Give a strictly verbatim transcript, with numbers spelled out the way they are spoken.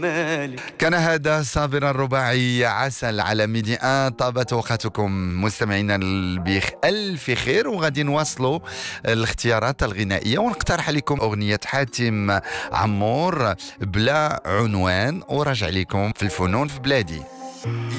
مالك. كان هذا صابرا الرباعي عسل على ميدي ان. طابت اوقاتكم مستمعينا بخ الف خير، وغادي نواصلوا الاختيارات الغنائيه ونقترح عليكم اغنيه حاتم عمور بلا عنوان، وراجع لكم في الفنون في بلادي.